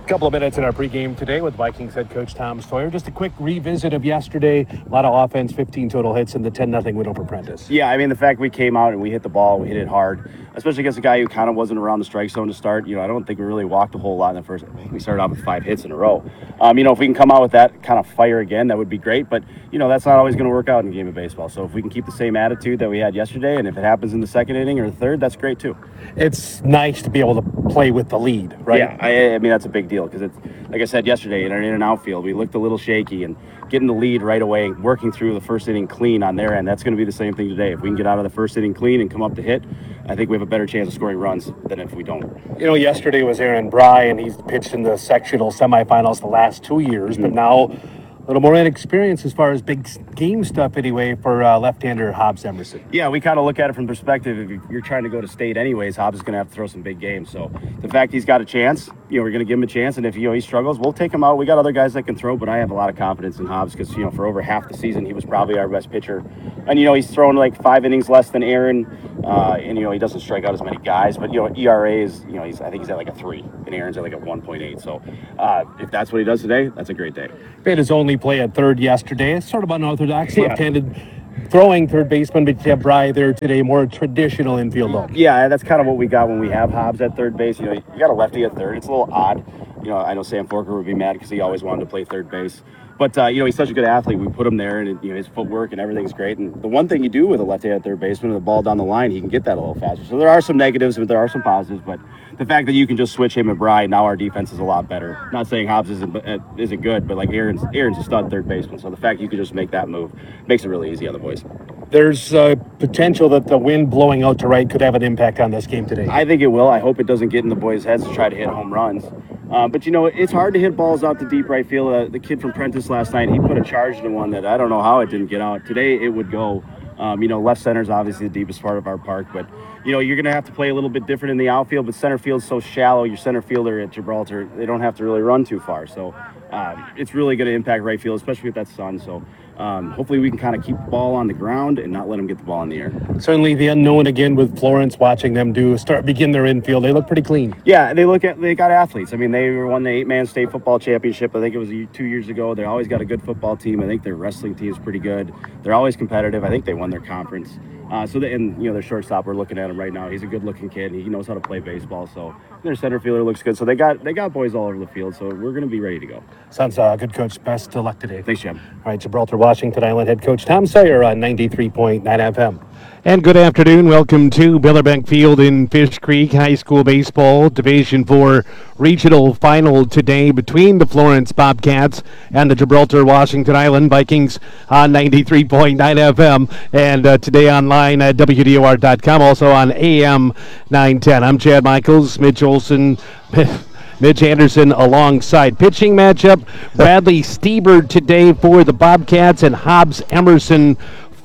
Couple of minutes in our pregame today with Vikings head coach Tom Sawyer. Just a quick revisit of yesterday. A lot of offense, 15 total hits, and the 10-0 win over Prentice. Yeah, I mean, the fact we came out and we hit the ball, we hit it hard, especially against a guy who kind of wasn't around the strike zone to start. I don't think we really walked a whole lot in the first. I think we started off with 5 hits in a row. If we can come out with that kind of fire again, that would be great. But, that's not always going to work out in a game of baseball. So if we can keep the same attitude that we had yesterday, and if it happens in the second inning or the third, that's great too. It's nice to be able to play with the lead, right? Yeah, I mean, that's a big deal because it's, like I said yesterday, in our in and outfield, we looked a little shaky, and getting the lead right away, working through the first inning clean on their end, that's going to be the same thing today. If we can get out of the first inning clean and come up to hit, I think we have a better chance of scoring runs than if we don't. Yesterday was Aaron Bry, and he's pitched in the sectional semifinals the last 2 years, but now a little more inexperience as far as big game stuff anyway for left-hander Hobbs Emerson. Yeah, we kind of look at it from the perspective, if you're trying to go to state anyways, Hobbs is going to have to throw some big games. So the fact he's got a chance, we're going to give him a chance. And if, he struggles, we'll take him out. We got other guys that can throw, but I have a lot of confidence in Hobbs because, for over half the season, he was probably our best pitcher. And, he's thrown like 5 innings less than Aaron. And, he doesn't strike out as many guys. But, ERA is, I think he's at like a 3. And Aaron's at like a 1.8. So if that's what he does today, that's a great day. Made his only play at third yesterday. It's sort of unorthodox, left-handed throwing third baseman, but you have Bry there today, more traditional infield look. Yeah, that's kind of what we got when we have Hobbs at third base. You got a lefty at third. It's a little odd. I know Sam Forker would be mad because he always wanted to play third base. But, he's such a good athlete. We put him there, and, his footwork and everything's great. And the one thing you do with a left-handed third baseman, the ball down the line, he can get that a little faster. So there are some negatives, but there are some positives. But the fact that you can just switch him and Bry, now our defense is a lot better. Not saying Hobbs isn't good, but, like, Aaron's a stud third baseman. So the fact you can just make that move makes it really easy on the boys. There's potential that the wind blowing out to right could have an impact on this game today. I think it will. I hope it doesn't get in the boys' heads to try to hit home runs. But, it's hard to hit balls out to deep right field. The kid from Prentice last night, he put a charge into one that I don't know how it didn't get out. Today it would go. Left center is obviously the deepest part of our park, but, you're going to have to play a little bit different in the outfield, but center field's so shallow. Your center fielder at Gibraltar, they don't have to really run too far. So it's really going to impact right field, especially with that sun. So hopefully we can kind of keep the ball on the ground and not let them get the ball in the air. Certainly the unknown again with Florence, watching them begin their infield. They look pretty clean. Yeah, they got athletes. I mean, they won the 8-man state football championship. I think it was 2 years ago. They always got a good football team. I think their wrestling team is pretty good. They're always competitive. I think they won their conference. Their shortstop, we're looking at him right now. He's a good-looking kid. He knows how to play baseball. So their center fielder looks good. So they got boys all over the field. So we're going to be ready to go. Sounds good, Coach. Best of luck today. Thanks, Jim. All right, Gibraltar, Washington Island head coach Tom Sawyer on 93.9 FM. And good afternoon. Welcome to Billerbeck Field in Fish Creek. High school baseball Division IV regional final today between the Florence Bobcats and the Gibraltar Washington Island Vikings on 93.9 FM and today online at WDOR.com, also on AM 910. I'm Chad Michaels, Mitch Olson, Mitch Anderson alongside. Pitching matchup, Bradley Stieber today for the Bobcats and Hobbs Emerson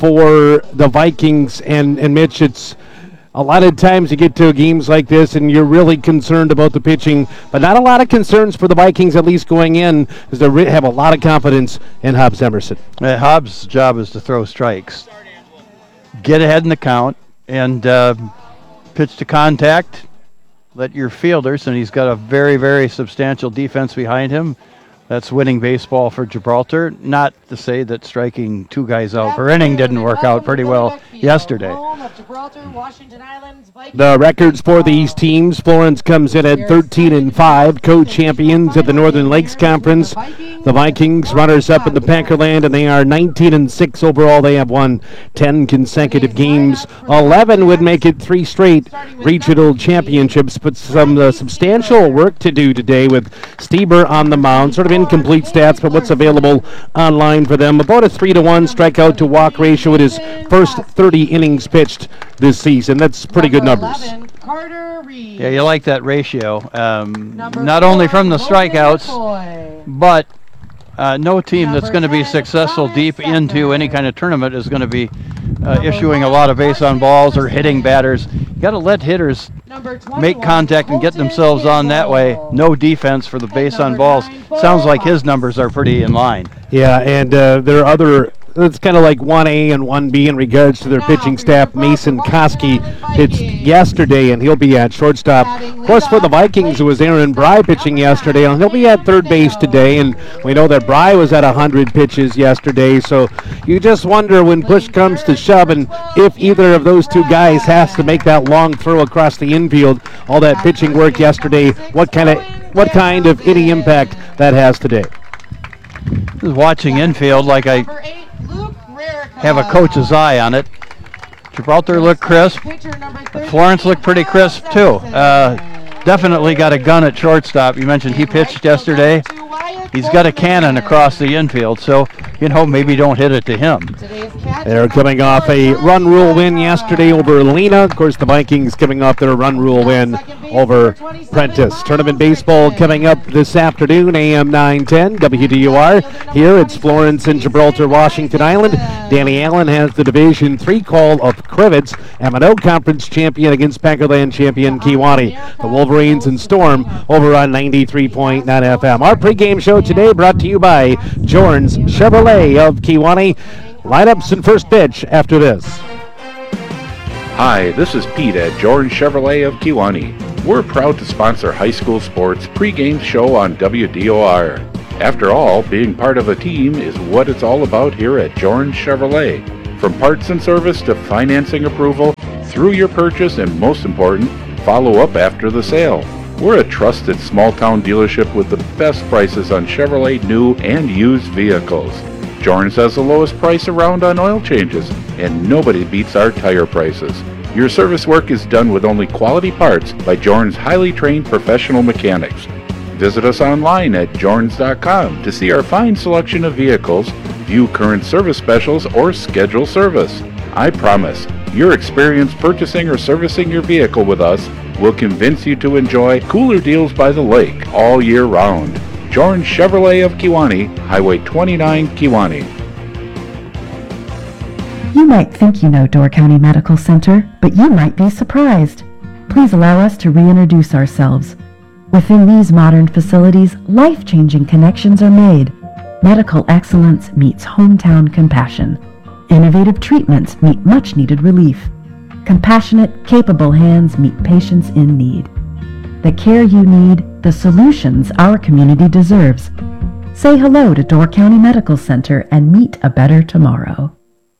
for the Vikings. And Mitch, it's a lot of times you get to games like this and you're really concerned about the pitching, but not a lot of concerns for the Vikings, at least going in, because they have a lot of confidence in Hobbs Emerson. Hobbs' job is to throw strikes, get ahead in the count, and pitch to contact, let your fielders, and he's got a very, very substantial defense behind him. That's winning baseball for Gibraltar. Not to say that striking 2 guys out per inning didn't work out pretty well yesterday. The records for these teams: Florence comes in at 13-5, co-champions of the Northern Lakes Conference. The Vikings, runners-up in the Packerland, and they are 19-6 overall. They have won 10 consecutive games. 11 would make it 3 straight regional championships, but some substantial work to do today with Stieber on the mound. Sort of incomplete stats, but what's available online for them. About a 3-to-1 strikeout to walk ratio in his first 30 innings pitched this season. That's pretty good numbers. Yeah, you like that ratio. Not only from the strikeouts, but no team that's going to be successful deep into any kind of tournament is going to be issuing a lot of base on balls or hitting batters. You got to let hitters make contact and get themselves on that way. No defense for the base on balls. Sounds like his numbers are pretty in line. Yeah, and there are other it's kind of like 1A and 1B in regards to their pitching staff. Mason Koski pitched yesterday, and he'll be at shortstop. Of course, for the Vikings, it was Aaron Bry pitching yesterday, and he'll be at third base today. And we know that Bry was at 100 pitches yesterday, so you just wonder when push comes to shove, and if either of those two guys has to make that long throw across the infield, all that pitching work yesterday, what kind of any impact that has today. Watching infield like I have a coach's eye on it. Gibraltar looked crisp. Florence looked pretty crisp too. Definitely got a gun at shortstop. You mentioned he pitched yesterday. He's got a cannon across the infield, so, maybe don't hit it to him. They're coming off a run rule win yesterday over Lena. Of course, the Vikings coming off their run rule win over Prentice. Tournament baseball coming up this afternoon, AM 910, WDUR. Here it's Florence and Gibraltar, Washington Island. Danny Allen has the Division III call of Crivets. M&O Conference champion against Packerland champion Kewanee. The Wolverines and Storm over on 93.9 FM. Our pregame show today brought to you by Jorns Chevrolet of Kewanee. Lineups and first pitch after this. Hi, this is Pete at Jordan Chevrolet of Kewanee. We're proud to sponsor high school sports pregame show on WDOR. After all, being part of a team is what it's all about here at Jordan Chevrolet. From parts and service to financing approval, through your purchase, and most important, follow up after the sale. We're a trusted small-town dealership with the best prices on Chevrolet new and used vehicles. Jorns has the lowest price around on oil changes, and nobody beats our tire prices. Your service work is done with only quality parts by Jorns' highly trained professional mechanics. Visit us online at jorns.com to see our fine selection of vehicles, view current service specials, or schedule service. I promise, your experience purchasing or servicing your vehicle with us will convince you to enjoy cooler deals by the lake all year round. Jorns Chevrolet of Kewanee, Highway 29, Kewanee. You might think you know Door County Medical Center, but you might be surprised. Please allow us to reintroduce ourselves. Within these modern facilities, life-changing connections are made. Medical excellence meets hometown compassion. Innovative treatments meet much-needed relief. Compassionate, capable hands meet patients in need. The care you need, the solutions our community deserves. Say hello to Door County Medical Center and meet a better tomorrow.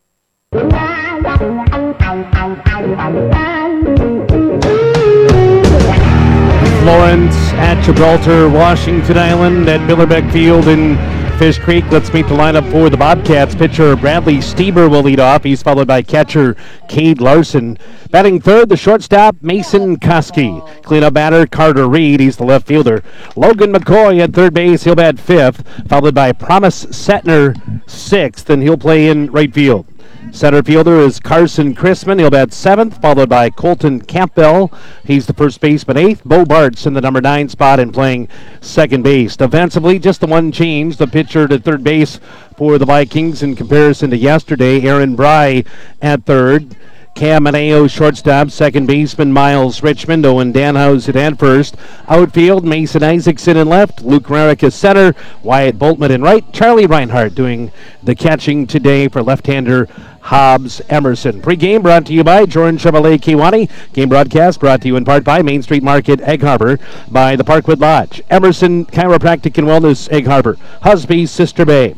Florence at Gibraltar, Washington Island at Millerbeck Field in Fish Creek. Let's meet the lineup for the Bobcats. Pitcher Bradley Stieber will lead off. He's followed by catcher Cade Larson. Batting third, the shortstop, Mason Koski. Cleanup batter, Carter Reed. He's the left fielder. Logan McCoy at third base. He'll bat fifth, followed by Promise Setner sixth, and he'll play in right field. Center fielder is Carson Chrisman. He'll bat seventh, followed by Colton Campbell. He's the first baseman eighth. Bo Bartz in the number 9 spot and playing second base. Defensively, just the one change. The pitcher to third base for the Vikings in comparison to yesterday. Aaron Bry at third. Cam Maneo shortstop, second baseman Miles Richmond, Owen Danhausen at first. Outfield, Mason Isaacson in left, Luke Rarick is center, Wyatt Boltman in right, Charlie Reinhardt doing the catching today for left-hander Hobbs Emerson. Pre-game brought to you by Jordan Chevrolet Kewanee. Game broadcast brought to you in part by Main Street Market, Egg Harbor, by the Parkwood Lodge, Emerson Chiropractic and Wellness, Egg Harbor, Husby's Sister Bay,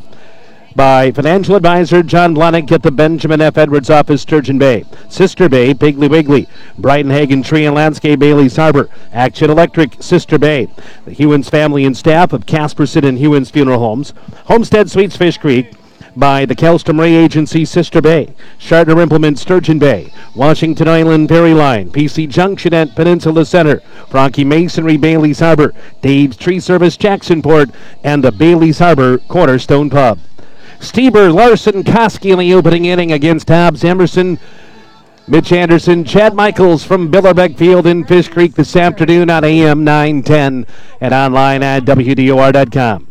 by financial advisor John Blonick at the Benjamin F. Edwards office, Sturgeon Bay. Sister Bay, Piggly Wiggly. Brightenhagen Tree and Landscape, Bailey's Harbor. Action Electric, Sister Bay. The Hewins family and staff of Casperson and Hewins Funeral Homes. Homestead Suites, Fish Creek. By the Kellstrom Ray Agency, Sister Bay. Shartner Implement, Sturgeon Bay. Washington Island Ferry Line. PC Junction at Peninsula Center. Frankie Masonry, Bailey's Harbor. Dave's Tree Service, Jacksonport. And the Bailey's Harbor Cornerstone Pub. Stieber, Larson, Koski in the opening inning against Hobbs Emerson. Mitch Anderson, Chad Michaels from Billerbeck Field in Fish Creek this afternoon on AM 910 and online at WDOR.com.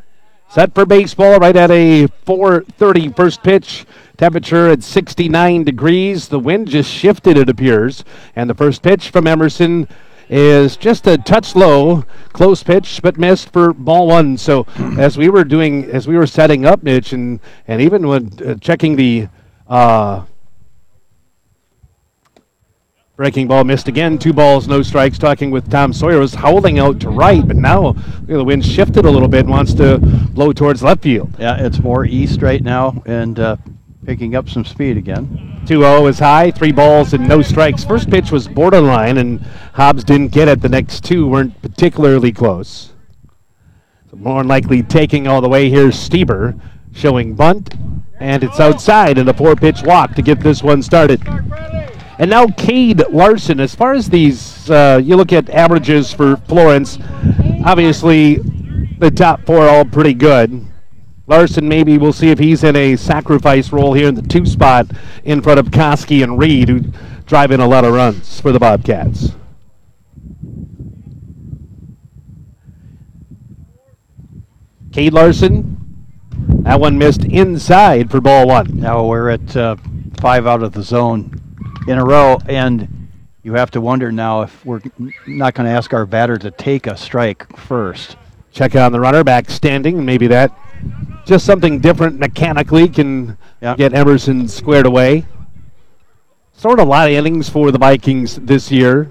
Set for baseball right at a 4:30 first pitch. Temperature at 69 degrees. The wind just shifted, it appears. And the first pitch from Emerson is just a touch low, close pitch, but missed for ball one. So as we were setting up, Mitch, and even when checking the breaking ball, missed again, 2 balls, no strikes. Talking with Tom Sawyer, was howling out to right, but now the wind shifted a little bit and wants to blow towards left field. Yeah, it's more east right now and picking up some speed again. 2-0 is high, 3 balls and no strikes. First pitch was borderline, and Hobbs didn't get it. The next 2 weren't particularly close. So more than likely taking all the way here, Stieber showing bunt, and it's outside and a 4-pitch walk to get this one started. And now Cade Larson. As far as these, you look at averages for Florence, obviously the top 4 all pretty good. Larson, maybe we'll see if he's in a sacrifice role here in the 2 spot in front of Koski and Reed, who drive in a lot of runs for the Bobcats. Cade Larson, that one missed inside for ball 1. Now we're at 5 out of the zone in a row, and you have to wonder now if we're not going to ask our batter to take a strike first. Check on the runner back standing, maybe that just something different mechanically can get Emerson squared away. Sort of a lot of innings for the Vikings this year.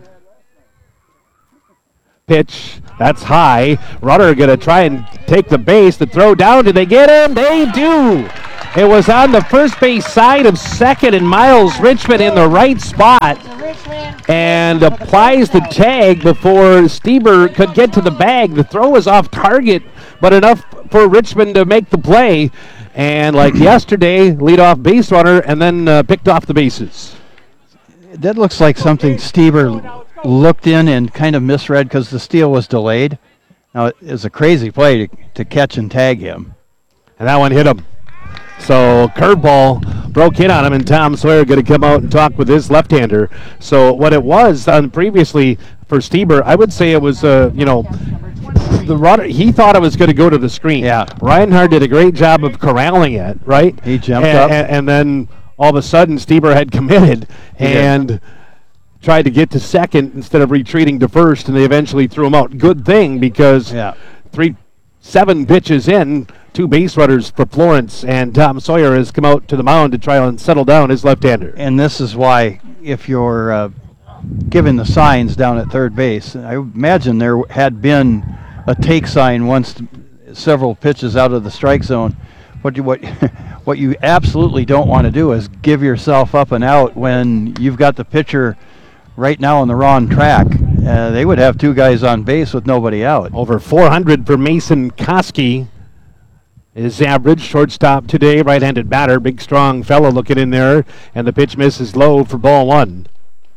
Pitch, that's high. Runner going to try and take the base. The throw down, did they get him? They do! It was on the first base side of second, and Miles Richmond in the right spot and applies the tag before Stieber could get to the bag. The throw was off target, but enough for Richmond to make the play. And like yesterday, lead off base runner and then picked off the bases. That looks like something Stieber looked in and kind of misread because the steal was delayed. Now, it's a crazy play to catch and tag him. And that one hit him. So curveball broke in on him, and Tom Sawyer going to come out and talk with his left-hander. So what it was previously for Stieber, I would say it was, the runner, he thought it was going to go to the screen. Yeah. Reinhardt did a great job of corralling it, right? He jumped up. And then all of a sudden Stieber had committed and tried to get to second instead of retreating to first, and they eventually threw him out. Good thing, because 7 pitches in, 2 base runners for Florence, and Tom Sawyer has come out to the mound to try and settle down his left-hander. And this is why, if you're given the signs down at third base, I imagine there had been a take sign once several pitches out of the strike zone. What you absolutely don't want to do is give yourself up and out when you've got the pitcher right now on the wrong track. They would have 2 guys on base with nobody out. Over 400 for Mason Koski. His average shortstop today, right-handed batter, big strong fellow looking in there, and the pitch misses low for ball 1.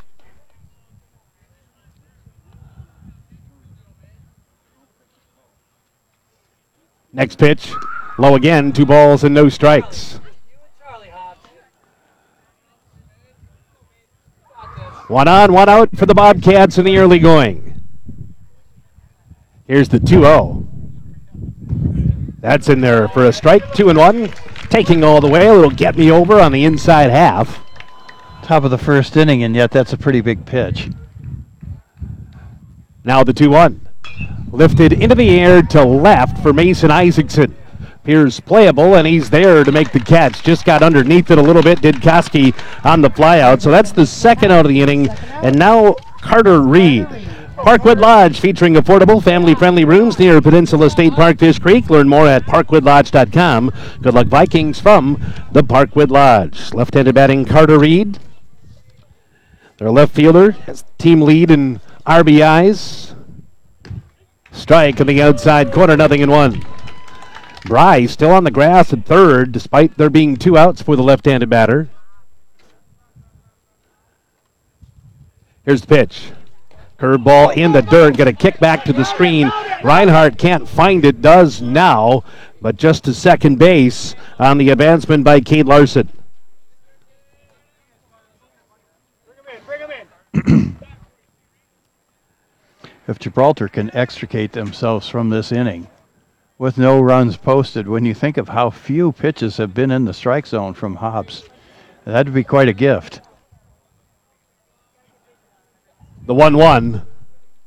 Next pitch, low again, 2 balls and no strikes. 1 on, 1 out for the Bobcats in the early going. Here's the 2-0. That's in there for a strike, 2-1. Taking all the way, a little get me over on the inside half. Top of the first inning, and yet that's a pretty big pitch. Now the 2-1. Lifted into the air to left for Mason Isaacson. Appears playable, and he's there to make the catch. Just got underneath it a little bit, did Koski on the flyout. So that's the second out of the inning. And now Carter Reed. Parkwood Lodge, featuring affordable, family-friendly rooms near Peninsula State Park, Fish Creek. Learn more at parkwoodlodge.com. Good luck, Vikings, from the Parkwood Lodge. Left-handed batting, Carter Reed. Their left fielder has team lead in RBIs. Strike in the outside corner, 0-1. Bry still on the grass at third, despite there being 2 outs for the left-handed batter. Here's the pitch. Curveball in the dirt, going to kick back to the screen. Reinhardt can't find it, does now, but just to second base on the advancement by Cade Larson. If Gibraltar can extricate themselves from this inning with no runs posted, when you think of how few pitches have been in the strike zone from Hobbs, that'd be quite a gift. The 1-1.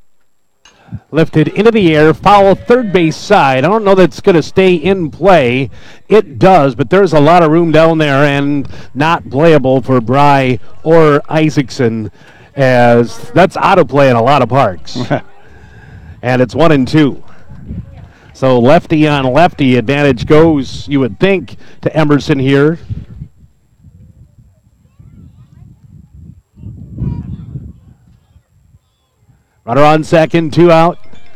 Lifted into the air, foul third base side. I don't know that's going to stay in play. It does, but there's a lot of room down there and not playable for Bry or Isaacson, as that's out of play in a lot of parks. And it's 1-2. So lefty on lefty, advantage goes, you would think, to Emerson here. Runner on second, 2 out.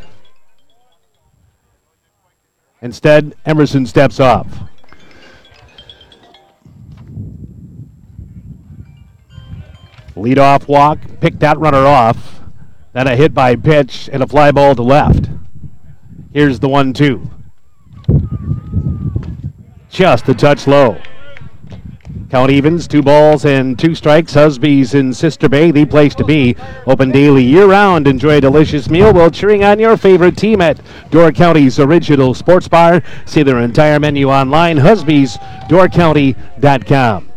Instead, Emerson steps off. Leadoff walk, picked that runner off. Then a hit by pitch and a fly ball to left. Here's the 1-2. Just a touch low. Count evens, 2 balls and 2 strikes. Husby's in Sister Bay, the place to be. Open daily year-round. Enjoy a delicious meal while cheering on your favorite team at Door County's original sports bar. See their entire menu online, husbysdoorcounty.com.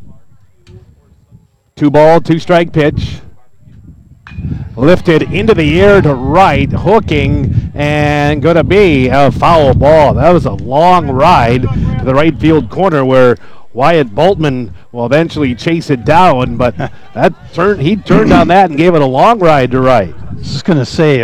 2 ball, 2 strike pitch. Lifted into the air to right, hooking, and going to be a foul ball. That was a long ride to the right field corner where Wyatt Boltman will eventually chase it down, but he turned on that and gave it a long ride to right. I was just going to say,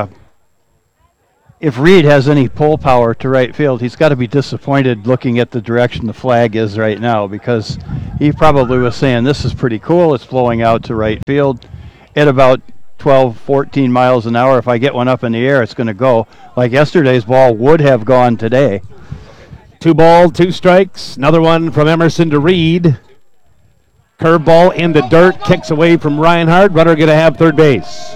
if Reed has any pull power to right field, he's got to be disappointed looking at the direction the flag is right now, because he probably was saying, this is pretty cool, it's blowing out to right field at about 12, 14 miles an hour. If I get one up in the air, it's going to go. Like yesterday's ball would have gone today. 2 ball, 2 strikes. Another one from Emerson to Reed. Curveball in the dirt, kicks away from Reinhardt. Runner going to have third base.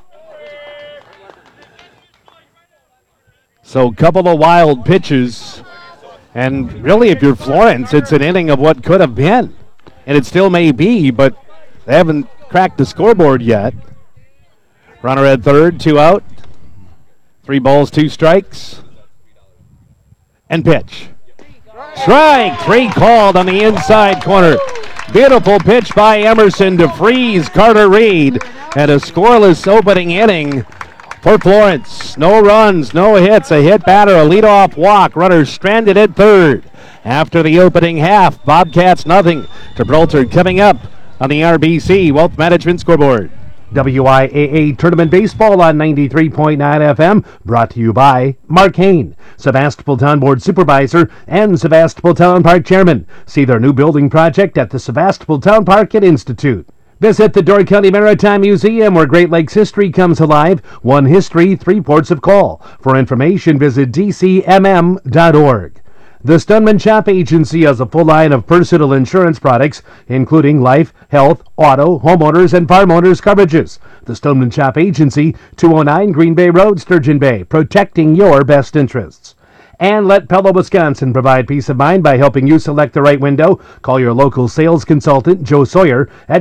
So a couple of wild pitches. And really, if you're Florence, it's an inning of what could have been. And it still may be, but they haven't cracked the scoreboard yet. Runner at third, 2 out. 3 balls, 2 strikes. And pitch. Strike 3 called on the inside corner. Beautiful pitch by Emerson to freeze Carter Reed. And a scoreless opening inning for Florence. No runs, no hits. A hit batter, a leadoff walk. Runner stranded at third. After the opening half, Bobcats nothing. Gibraltar coming up on the RBC Wealth Management scoreboard. WIAA Tournament Baseball on 93.9 FM, brought to you by Mark Hain, Sebastopol Town Board Supervisor and Sebastopol Town Park Chairman. See their new building project at the Sebastopol Town Park and Institute. Visit the Door County Maritime Museum, where Great Lakes history comes alive. One history, 3 ports of call. For information, visit dcmm.org. The Stoneman Shop Agency has a full line of personal insurance products, including life, health, auto, homeowners, and farm owners coverages. The Stoneman Shop Agency, 209 Green Bay Road, Sturgeon Bay, protecting your best interests. And let Pella, Wisconsin provide peace of mind by helping you select the right window. Call your local sales consultant, Joe Sawyer, at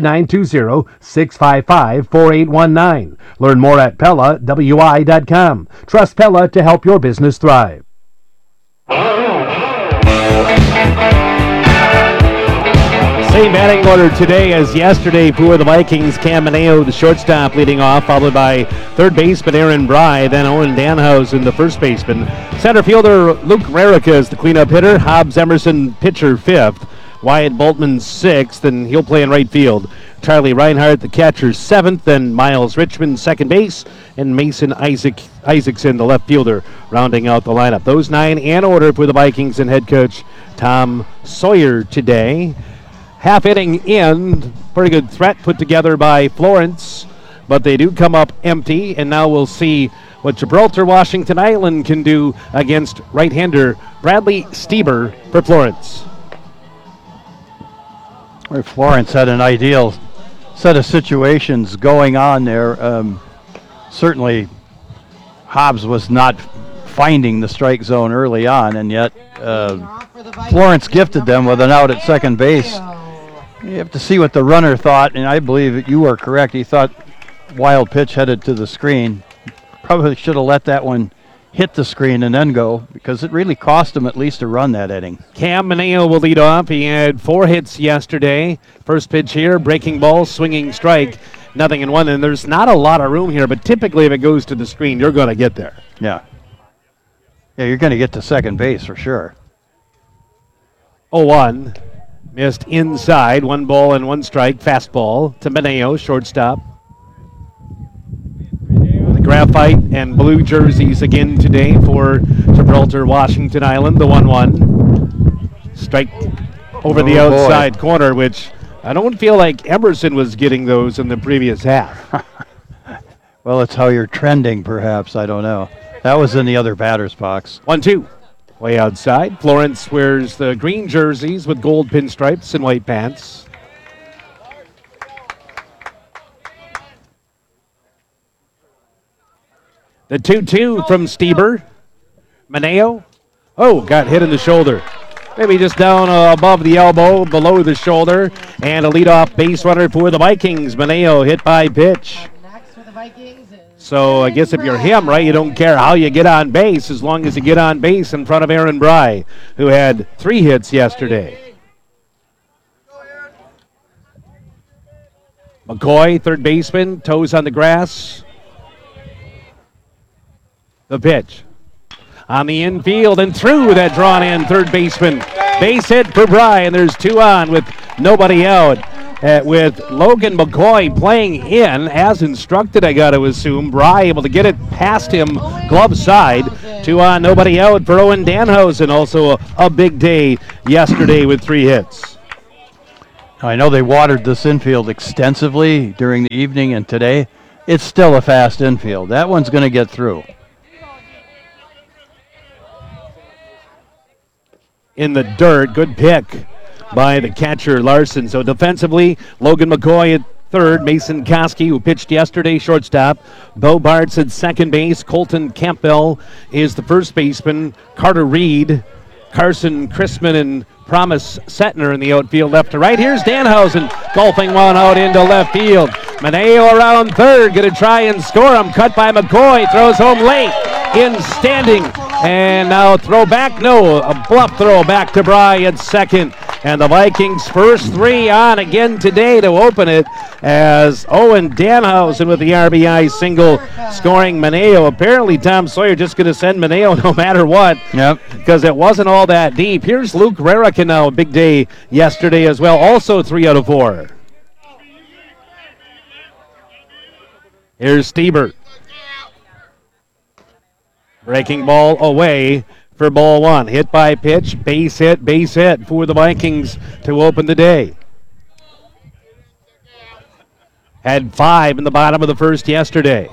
920-655-4819. Learn more at PellaWI.com. Trust Pella to help your business thrive. Same batting order today as yesterday for the Vikings. Cam Mineo, the shortstop, leading off, followed by third baseman Aaron Bry, then Owen Danhausen, the first baseman. Center fielder Luke Rarica is the cleanup hitter. Hobbs Emerson, pitcher, fifth. Wyatt Boltman, sixth, and he'll play in right field. Charlie Reinhardt, the catcher, seventh, then Miles Richmond, second base, and Mason Isaacson, the left fielder, rounding out the lineup. Those 9 in order for the Vikings and head coach Tom Sawyer today. Half inning in, pretty good threat put together by Florence, but they do come up empty, and now we'll see what Gibraltar Washington Island can do against right-hander Bradley Stieber for Florence. Where Florence had an ideal set of situations going on there. Certainly, Hobbs was not finding the strike zone early on, and yet Florence gifted them with an out at second base. You have to see what the runner thought, and I believe that you are correct. He thought wild pitch headed to the screen. Probably should have let that one hit the screen and then go, because it really cost him at least a run that inning. Cam Mineo will lead off. He had 4 hits yesterday. First pitch here, breaking ball, swinging strike. 0-1, and there's not a lot of room here, but typically if it goes to the screen, you're going to get there. Yeah. Yeah, you're going to get to second base for sure. 0-1. Missed inside. 1 ball and 1 strike. Fastball to Mineo, shortstop. The graphite and blue jerseys again today for Gibraltar, Washington Island. The 1-1. Strike over the outside corner, which I don't feel like Emerson was getting those in the previous half. Well, it's how you're trending, perhaps. I don't know. That was in the other batter's box. 1-2. Way outside. Florence wears the green jerseys with gold pinstripes and white pants. The 2-2 from Stieber. Mineo. Oh, got hit in the shoulder. Maybe just down above the elbow, below the shoulder. And a leadoff base runner for the Vikings. Mineo hit by pitch. So I guess if you're him, right, you don't care how you get on base as long as you get on base in front of Aaron Bry, who had 3 hits yesterday. McCoy, third baseman, toes on the grass. The pitch. On the infield and through that drawn in third baseman. Base hit for Bry, and there's 2 on with nobody out. With Logan McCoy playing in, as instructed, I got to assume. Bry able to get it past him, glove side. 2 on, nobody out for Owen Danhausen. Also a big day yesterday with 3 hits. I know they watered this infield extensively during the evening, and today it's still a fast infield. That one's going to get through. In the dirt, good pick by the catcher, Larson. So defensively, Logan McCoy at third, Mason Koski, who pitched yesterday, shortstop. Bo Bartz at second base. Colton Campbell is the first baseman. Carter Reed, Carson Chrisman, and Promise Setner in the outfield, left to right. Here's Danhausen golfing one out into left field. Mineo around third, going to try and score him. Cut by McCoy, throws home late. In standing, and now throw back. No, a bluff throw back to Bry at second. And the Vikings' first 3 on again today to open it, as Owen Danhausen with the RBI single, scoring Mineo. Apparently Tom Sawyer just going to send Mineo no matter what. Yep. Because it wasn't all that deep. Here's Luke Rarican now, a big day yesterday as well. Also 3 out of 4. Here's Stieber. Breaking ball away for ball 1. Hit by pitch, base hit for the Vikings to open the day. Had 5 in the bottom of the first yesterday.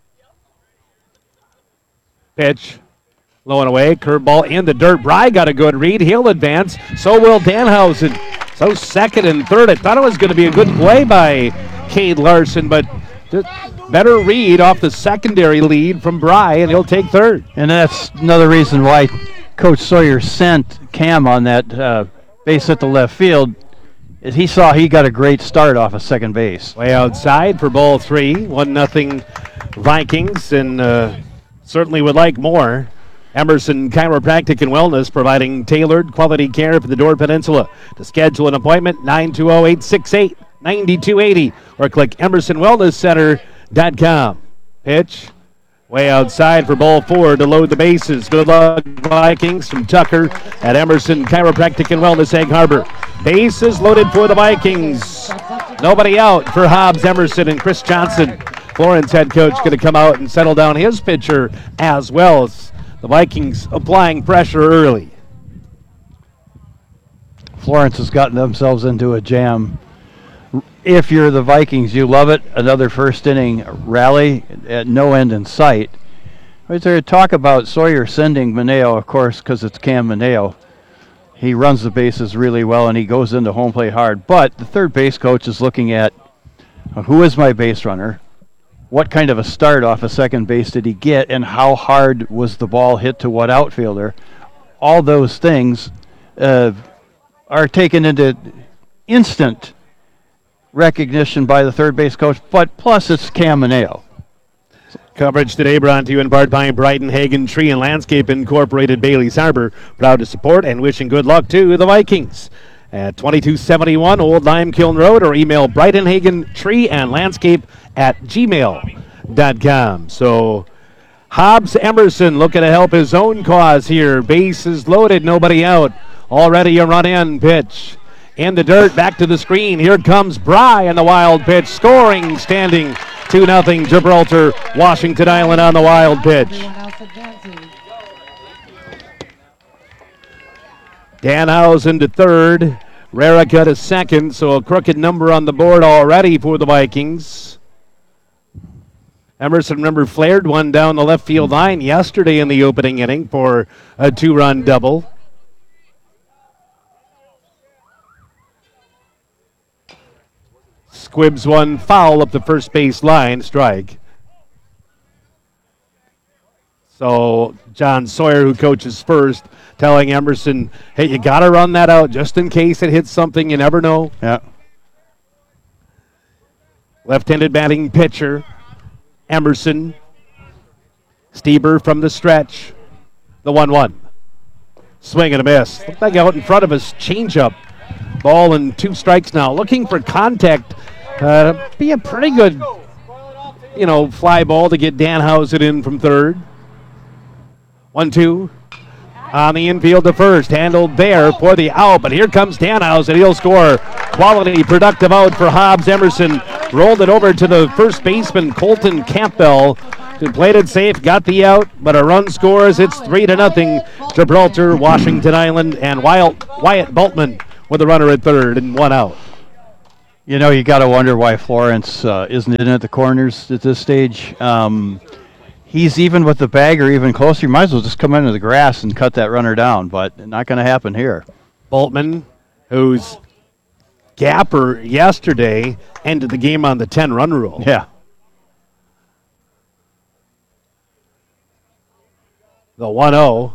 Pitch, low and away, curveball in the dirt. Bry got a good read. He'll advance. So will Danhausen. So second and third. I thought it was going to be a good play by Cade Larson, but better read off the secondary lead from Bry, and he'll take third. And that's another reason why Coach Sawyer sent Cam on that base at the left field. Is he saw he got a great start off of second base. Way outside for ball 3. 1-0 Vikings, and certainly would like more. Emerson Chiropractic and Wellness, providing tailored quality care for the Door Peninsula. To schedule an appointment, 920-868-9280, or click EmersonWellnessCenter.com. Pitch, way outside for ball 4 to load the bases. Good luck, Vikings, from Tucker at Emerson Chiropractic and Wellness, Egg Harbor. Bases loaded for the Vikings. Nobody out for Hobbs, Emerson, and Chris Johnson. Florence head coach going to come out and settle down his pitcher as well. The Vikings applying pressure early. Florence has gotten themselves into a jam. If you're the Vikings, you love it. Another first inning rally at no end in sight. Right there, talk about Sawyer sending Mineo, of course, because it's Cam Mineo. He runs the bases really well, and he goes into home plate hard. But the third base coach is looking at who is my base runner, what kind of a start off of second base did he get, and how hard was the ball hit to what outfielder. All those things are taken into instant recognition by the third base coach, but plus it's Cam Mineo. Coverage today brought to you in part by Brighton Hagen Tree and Landscape Incorporated, Bailey's Harbor. Proud to support and wishing good luck to the Vikings. at 2271 Old Lime Kiln Road, or email Brightenhagen Tree and Landscape at gmail.com. So Hobbs Emerson looking to help his own cause here. Bases loaded, nobody out. Already a run-in pitch. In the dirt, back to the screen. Here comes Bry on the wild pitch. Scoring, standing 2-0 Gibraltar. Washington Island on the wild pitch. Danhausen to third. Rarica to second, so a crooked number on the board already for the Vikings. Emerson, remember, flared one down the left field line yesterday in the opening inning for a 2-run double. Squibs one foul up the first base line, strike. So John Sawyer, who coaches first, telling Emerson, hey, you got to run that out just in case it hits something. You never know. Yeah. Left-handed batting pitcher, Emerson. Stieber from the stretch. The 1-1. Swing and a miss. Looked like out in front of us. Changeup. Ball and 2 strikes now. Looking for contact. Be a pretty good, fly ball to get Danhausen in from third. 1-2. On the infield to first. Handled there for the out, but here comes Danhausen. He'll score. Quality, productive out for Hobbs Emerson. Rolled it over to the first baseman, Colton Campbell, who played it safe, got the out, but a run scores. It's 3-0. Gibraltar, Washington Island, and Wyatt Bultman with a runner at third and 1 out. You got to wonder why Florence isn't in at the corners at this stage. He's even with the bag or even closer. You might as well just come into the grass and cut that runner down, but not going to happen here. Bultman, whose gapper yesterday ended the game on the 10-run rule. Yeah. The 1-0.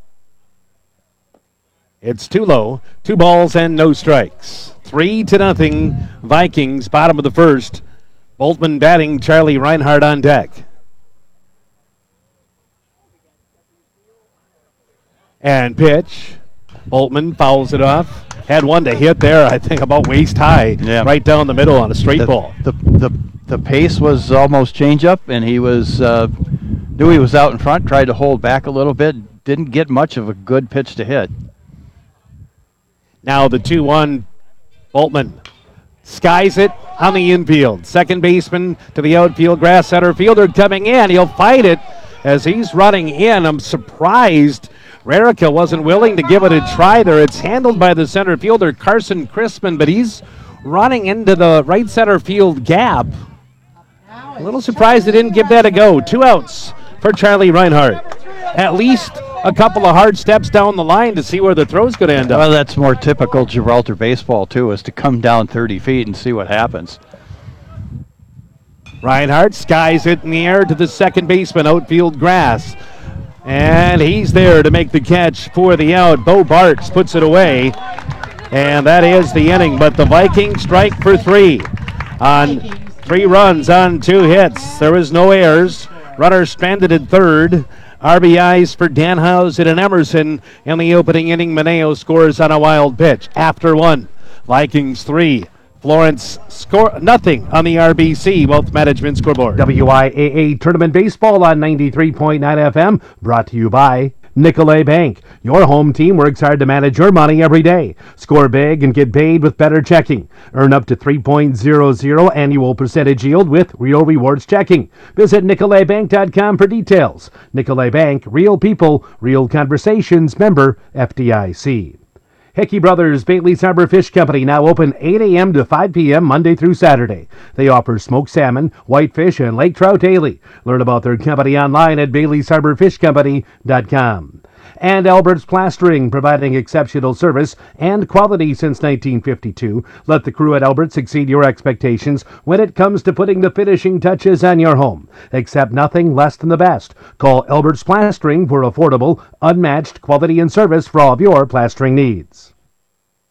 It's too low. 2 balls and no strikes. 3-0 Vikings, bottom of the first. Bultman batting, Charlie Reinhardt on deck. And pitch. Bultman fouls it off. Had one to hit there, I think, about waist high. Yeah. Right down the middle on a straight ball. The pace was almost change up, and he was knew he was out in front, tried to hold back a little bit. Didn't get much of a good pitch to hit. Now the 2-1, Bultman skies it on the infield. Second baseman to the outfield, grass center fielder coming in. He'll fight it as he's running in. I'm surprised Rarica wasn't willing to give it a try there. It's handled by the center fielder, Carson Crispin, but he's running into the right center field gap. A little surprised they didn't give that a go. 2 outs for Charlie Reinhardt. At least a couple of hard steps down the line to see where the throw's going to end up. Well, that's more typical Gibraltar baseball, too, is to come down 30 feet and see what happens. Reinhardt skies it in the air to the second baseman, outfield grass. And he's there to make the catch for the out. Bo Bartz puts it away. And that is the inning. But the Vikings strike for 3 on 3 runs on 2 hits. There was no errors. Runner stranded at third. RBIs for Danhausen and Emerson. In the opening inning, Mineo scores on a wild pitch. After 1, Vikings 3. Florence score nothing on the RBC Wealth Management scoreboard. WIAA Tournament Baseball on 93.9 FM, brought to you by Nicolay Bank. Your home team works hard to manage your money every day. Score big and get paid with better checking. Earn up to 3.00 annual percentage yield with Real Rewards checking. Visit NicolayBank.com for details. Nicolay Bank, real people, real conversations, member FDIC. Hickey Brothers Bailey's Harbor Fish Company, now open 8 a.m. to 5 p.m. Monday through Saturday. They offer smoked salmon, whitefish, and lake trout daily. Learn about their company online at Bailey'sHarborFishCompany.com. And Albert's Plastering, providing exceptional service and quality since 1952. Let the crew at Albert's exceed your expectations when it comes to putting the finishing touches on your home. Accept nothing less than the best. Call Albert's Plastering for affordable, unmatched quality and service for all of your plastering needs.